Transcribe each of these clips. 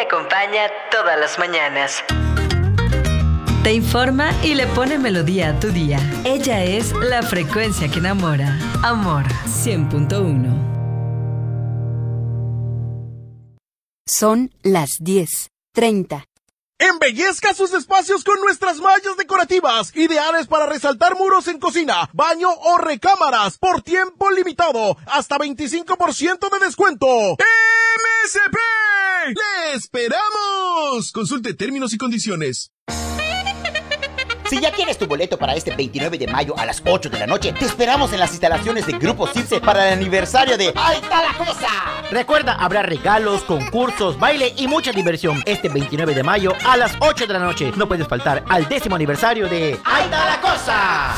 acompaña todas las mañanas. Te informa y le pone melodía a tu día. Ella es la frecuencia que enamora. Amor 100.1. Son las 10:30. Embellezca sus espacios con nuestras mallas decorativas, ideales para resaltar muros en cocina, baño o recámaras, por tiempo limitado, hasta 25% de descuento. ¡MSP! ¡Le esperamos! Consulte términos y condiciones. Si ya tienes tu boleto para este 29 de mayo a las 8 de la noche, te esperamos en las instalaciones de Grupo Circe para el aniversario de ¡Ahí está la cosa! Recuerda, habrá regalos, concursos, baile y mucha diversión este 29 de mayo a las 8 de la noche. No puedes faltar al 10º aniversario de ¡Ahí está la cosa!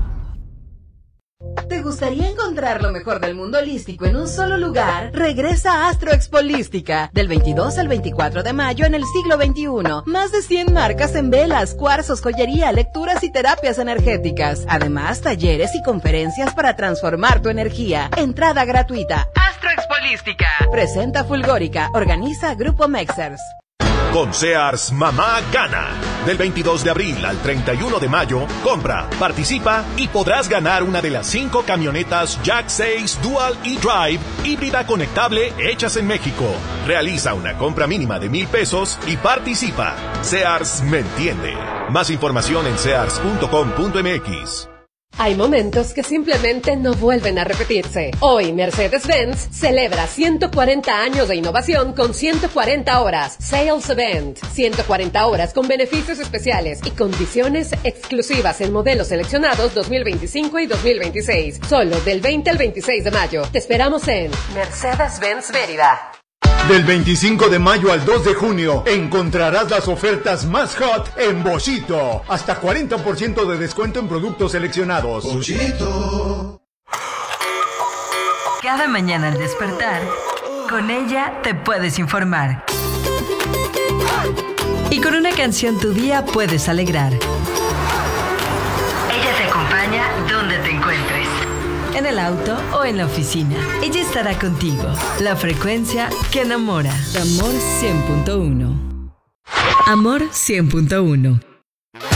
¿Te gustaría encontrar lo mejor del mundo holístico en un solo lugar? Regresa a Astro Expo Holística, del 22 al 24 de mayo en el siglo XXI. Más de 100 marcas en velas, cuarzos, joyería, lecturas y terapias energéticas. Además, talleres y conferencias para transformar tu energía. Entrada gratuita. Astro Expo Holística. Presenta Fulgórica. Organiza Grupo Mexers. Con Sears, mamá gana. Del 22 de abril al 31 de mayo, compra, participa y podrás ganar una de las 5 camionetas Jack 6 Dual e-Drive híbrida conectable hechas en México. Realiza una compra mínima de $1,000 y participa. Sears me entiende. Más información en sears.com.mx. Hay momentos que simplemente no vuelven a repetirse. Hoy Mercedes-Benz celebra 140 años de innovación con 140 horas Sales Event. 140 horas con beneficios especiales y condiciones exclusivas en modelos seleccionados 2025 y 2026. Solo del 20 al 26 de mayo. Te esperamos en Mercedes-Benz Mérida. Del 25 de mayo al 2 de junio encontrarás las ofertas más hot en Boschito. Hasta 40% de descuento en productos seleccionados. Boschito. Cada mañana al despertar, con ella te puedes informar. Y con una canción tu día puedes alegrar. Ella te acompaña donde te encuentres. En el auto o en la oficina. Ella estará contigo. La frecuencia que enamora. Amor 100.1. Amor 100.1.